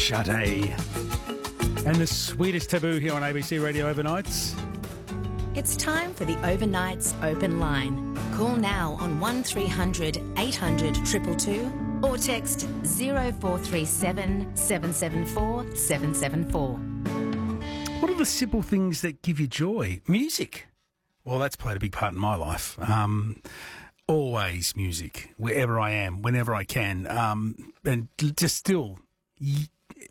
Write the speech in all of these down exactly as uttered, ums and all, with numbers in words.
Sade. And the sweetest taboo here on A B C Radio Overnights. It's time for the Overnights Open Line. Call now on one three hundred eight hundred two two two or text zero four three seven seven seven four seven seven four. What are the simple things that give you joy? Music. Well, that's played a big part in my life. Um, always music, wherever I am, whenever I can. Um, and just still, y-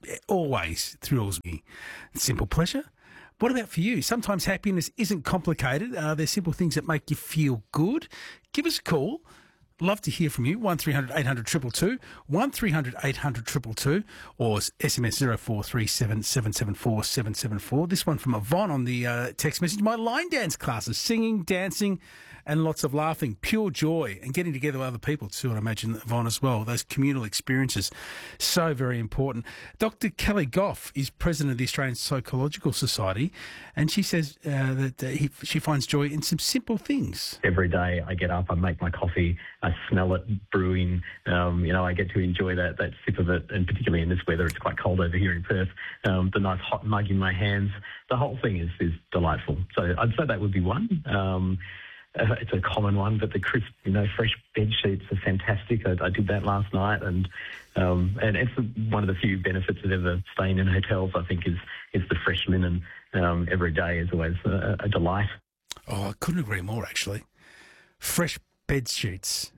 always thrills me. Simple pleasure. What about for you? Sometimes happiness isn't complicated. Uh, there's simple things that make you feel good. Give us a call. Love to hear from you. one three hundred eight hundred two two two, one three hundred eight hundred two two two, or S M S zero four three seven seven seven four seven seven four. This one from Yvonne on the uh, text message. My line dance classes, singing, dancing, and lots of laughing. Pure joy, and getting together with other people too, I imagine, Yvonne, as well. Those communal experiences, so very important. Doctor Kelly Goff is president of the Australian Psychological Society, and she says uh, that uh, he, she finds joy in some simple things. Every day I get up, I make my coffee, I smell it brewing. Um, you know, I get to enjoy that that sip of it, and particularly in this weather, it's quite cold over here in Perth. Um, the nice hot mug in my hands, the whole thing is is delightful. So I'd say that would be one. Um, uh, it's a common one, but the crisp, you know, fresh bed sheets are fantastic. I, I did that last night, and um, and it's one of the few benefits of ever staying in hotels. I think is is the fresh linen. Um, every day is always a, a delight. Oh, I couldn't agree more, actually. Fresh bed sheets.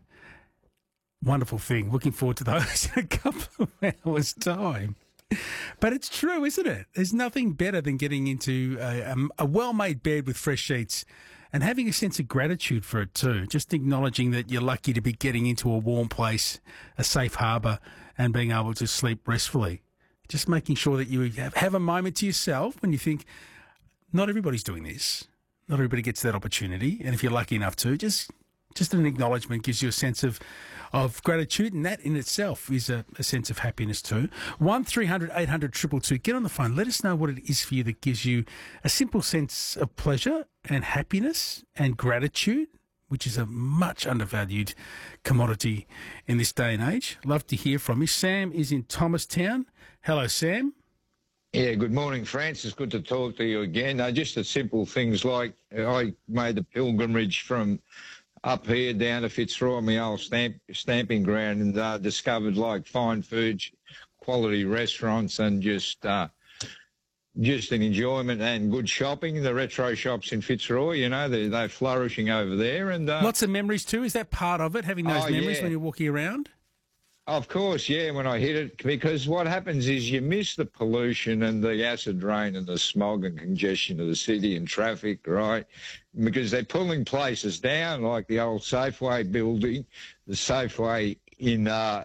Wonderful thing. Looking forward to those in a couple of hours' time. But it's true, isn't it? There's nothing better than getting into a, a, a well-made bed with fresh sheets and having a sense of gratitude for it too. Just acknowledging that you're lucky to be getting into a warm place, a safe harbour, and being able to sleep restfully. Just making sure that you have, have a moment to yourself when you think, not everybody's doing this. Not everybody gets that opportunity. And if you're lucky enough to, just just an acknowledgement gives you a sense of, of gratitude, and that in itself is a, a sense of happiness too. one three hundred eight hundred two two two. Get on the phone. Let us know what it is for you that gives you a simple sense of pleasure and happiness and gratitude, which is a much undervalued commodity in this day and age. Love to hear from you. Sam is in Thomastown. Hello, Sam. Yeah, good morning, Francis. Good to talk to you again. Uh, just the simple things like I made the pilgrimage from up here down to Fitzroy, my old stamp, stamping ground, and uh, discovered like fine food, quality restaurants, and just uh, just an enjoyment and good shopping. The retro shops in Fitzroy, you know, they're, they're flourishing over there. And uh, lots of memories too. Is that part of it, having those oh, memories yeah. when you're walking around? Of course, yeah, when I hit it, because what happens is you miss the pollution and the acid rain and the smog and congestion of the city and traffic, right? Because they're pulling places down, like the old Safeway building, the Safeway in uh,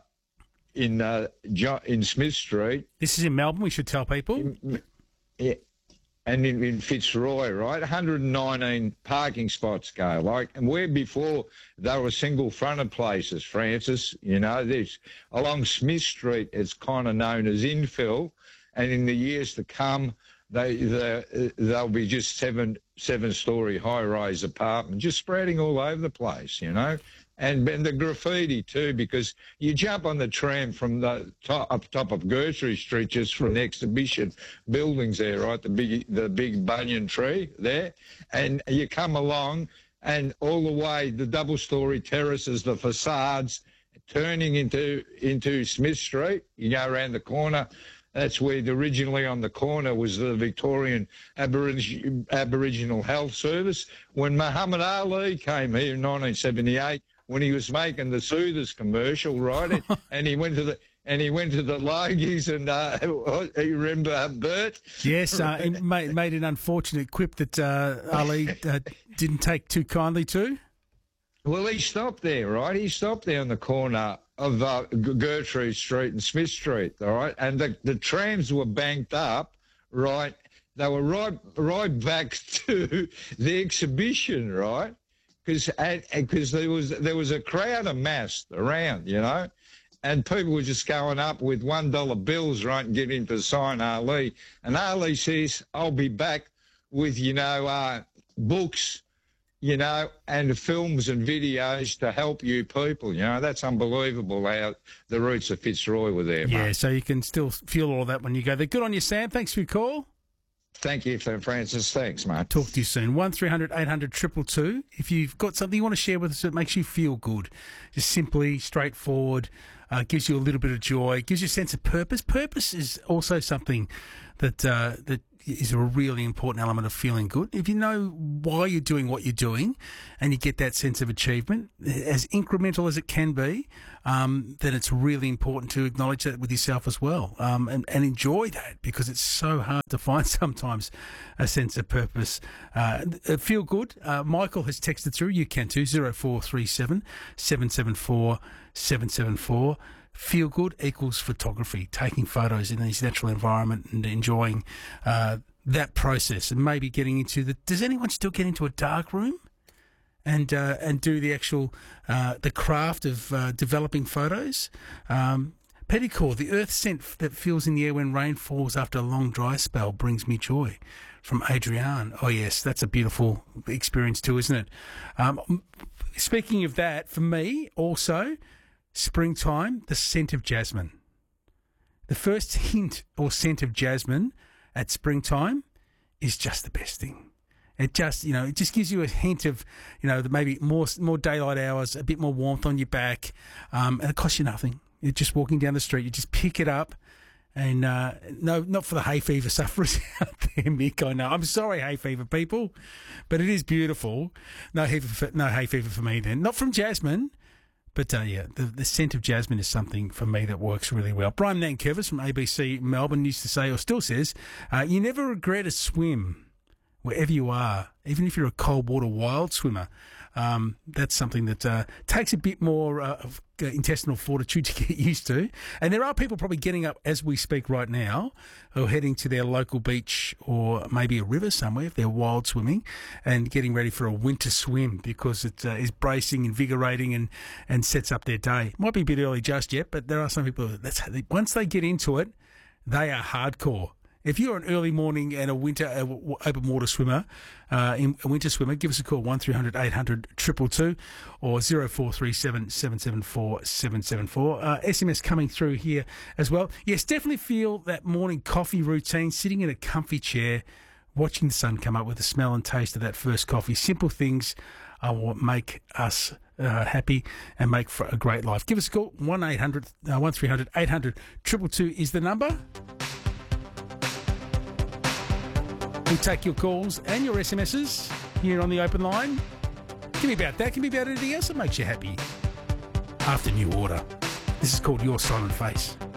in uh, jo- in Smith Street. This is in Melbourne, we should tell people. In, yeah. And in, in Fitzroy, right, one hundred nineteen parking spots go, like, and where before they were single-fronted places, Francis, you know, this along Smith Street, it's kind of known as infill, and in the years to come, they, they they'll be just seven seven-story high-rise apartments, just spreading all over the place, you know. And, and the graffiti too, because you jump on the tram from the top, up top of Gertrude Street, just from the exhibition buildings there, right, the big the big banyan tree there, and you come along, and all the way the double-story terraces, the facades, turning into into Smith Street. You go around the corner. That's where the, originally on the corner was the Victorian Aborig- Aboriginal Health Service. When Muhammad Ali came here in nineteen seventy-eight, when he was making the Soothers commercial, right, and he went to the and he went to the Logies, and uh, you remember uh, Bert? Yes, uh, he made, made an unfortunate quip that uh, Ali uh, didn't take too kindly to. Well, he stopped there, right? He stopped there on the corner of uh, Gertrude Street and Smith Street, all right? And the, the trams were banked up, right? They were right right back to the exhibition, right? Because because there was there was a crowd amassed around, you know, and people were just going up with one dollar bills, right, and getting to sign Ali. And Ali says, "I'll be back with, you know, uh, books you know, and the films and videos to help you people. You know, that's unbelievable how the roots of Fitzroy were there, Yeah, mate. so you can still feel all that when you go there. Good on you, Sam. Thanks for your call. Thank you, Francis. Thanks, mate. Talk to you soon. one three hundred eight hundred two two two. If you've got something you want to share with us that makes you feel good, just simply, straightforward, uh, gives you a little bit of joy, gives you a sense of purpose. Purpose is also something that uh, that is a really important element of feeling good. If you know why you're doing what you're doing and you get that sense of achievement, as incremental as it can be, um, then it's really important to acknowledge that with yourself as well, um, and, and enjoy that, because it's so hard to find sometimes a sense of purpose. Uh, feel good. Uh, Michael has texted through. You can too. zero four three seven seven seven four seven seven four. Feel good equals photography, taking photos in this natural environment and enjoying uh, that process, and maybe getting into the. Does anyone still get into a dark room and uh, and do the actual uh, the craft of uh, developing photos? Um, Petticore, the earth scent that feels in the air when rain falls after a long dry spell brings me joy. From Adrienne. Oh yes, that's a beautiful experience too, isn't it? Um, speaking of that, for me also. Springtime, the scent of jasmine. The first hint or scent of jasmine at springtime is just the best thing. It just, you know, it just gives you a hint of, you know, maybe more more daylight hours, a bit more warmth on your back, um, and it costs you nothing. You're just walking down the street, you just pick it up, and uh, no, not for the hay fever sufferers out there, Mick. I know. I'm sorry, hay fever people, but it is beautiful. No hay fever, no hay fever for me then. Not from jasmine. But, uh, yeah, the, the scent of jasmine is something for me that works really well. Brian Nankervis from A B C Melbourne used to say, or still says, uh, you never regret a swim wherever you are, even if you're a cold water wild swimmer. Um, that's something that uh, takes a bit more uh, of uh, intestinal fortitude to get used to. And there are people probably getting up as we speak right now who are heading to their local beach or maybe a river somewhere if they're wild swimming and getting ready for a winter swim because it uh, is bracing, invigorating and, and sets up their day. Might be a bit early just yet, but there are some people that that's, once they get into it, they are hardcore. If you're an early morning and a winter uh, open water swimmer, uh, in a winter swimmer, give us a call, one three hundred eight hundred two two two or zero four three seven seven seven four seven seven four. Uh, S M S coming through here as well. Yes, definitely feel that morning coffee routine, sitting in a comfy chair, watching the sun come up with the smell and taste of that first coffee. Simple things are what make us uh, happy and make for a great life. Give us a call, one eight hundred, one three hundred eight hundred two two two is the number. We'll take your calls and your S M Ses here on the open line. Can be about that, can be about anything else that makes you happy. After New Order. This is called Your Silent Face.